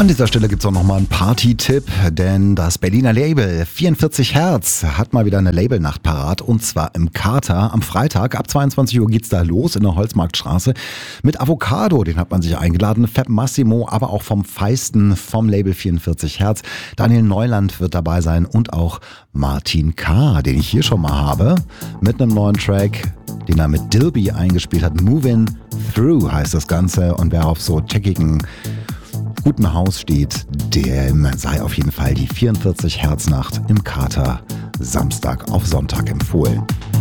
An dieser Stelle gibt es auch nochmal einen Party-Tipp, denn das Berliner Label 44 Hertz hat mal wieder eine Labelnacht parat und zwar im Kater am Freitag. Ab 22 Uhr geht's da los in der Holzmarktstraße mit Avocado, den hat man sich eingeladen, Fab Massimo, aber auch vom Feisten vom Label 44 Hertz. Daniel Neuland wird dabei sein und auch Martin K., den ich hier schon mal habe, mit einem neuen Track, den er mit Dilby eingespielt hat. Movin' Through heißt das Ganze und wer auf so checkigen guten Haus steht, dem sei auf jeden Fall die 44 Hertz Nacht im Kater Samstag auf Sonntag empfohlen.